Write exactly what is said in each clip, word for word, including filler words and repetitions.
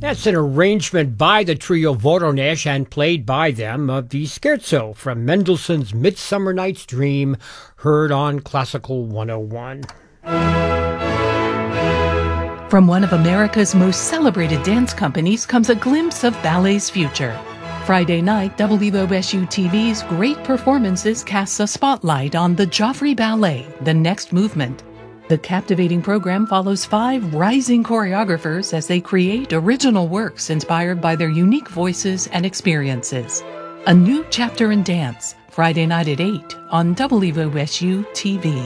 That's an arrangement by the trio Voronezh and played by them of the Scherzo from Mendelssohn's Midsummer Night's Dream, heard on Classical one oh one. From one of America's most celebrated dance companies comes a glimpse of ballet's future. Friday night, W O S U T V's Great Performances casts a spotlight on the Joffrey Ballet, The Next Movement. The captivating program follows five rising choreographers as they create original works inspired by their unique voices and experiences. A new chapter in dance, Friday night at eight on W O S U T V.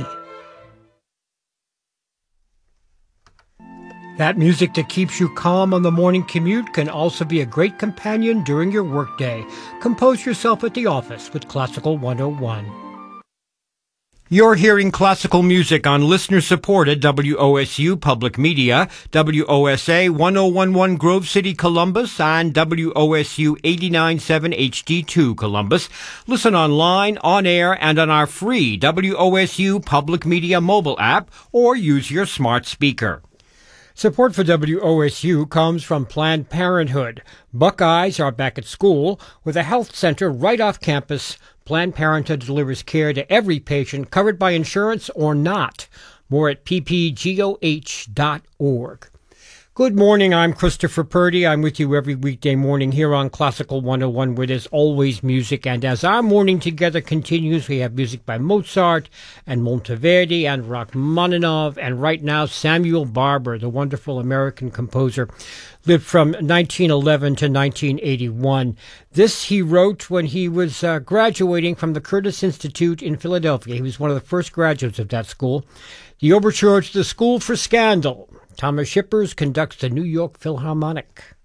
That music that keeps you calm on the morning commute can also be a great companion during your workday. Compose yourself at the office with Classical one oh one. You're hearing classical music on listener-supported W O S U Public Media, W O S A one oh one point one Grove City, Columbus, and W O S U eighty-nine point seven H D two Columbus. Listen online, on air, and on our free W O S U Public Media mobile app, or use your smart speaker. Support for W O S U comes from Planned Parenthood. Buckeyes are back at school with a health center right off campus. Planned Parenthood delivers care to every patient, covered by insurance or not. More at p p goh dot org. Good morning, I'm Christopher Purdy. I'm with you every weekday morning here on Classical one oh one, where there's always music. And as our morning together continues, we have music by Mozart and Monteverdi and Rachmaninoff, and right now Samuel Barber, the wonderful American composer, lived from nineteen eleven to nineteen eighty-one. This he wrote when he was uh, graduating from the Curtis Institute in Philadelphia. He was one of the first graduates of that school. The overture to the School for Scandal. Thomas Shippers conducts the New York Philharmonic.